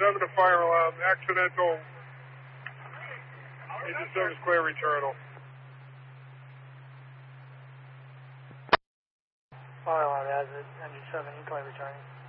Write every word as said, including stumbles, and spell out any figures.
seven to fire alarm, accidental. Engine service clear, returnal. Fire alarm, hazard, engine seven, clear returning.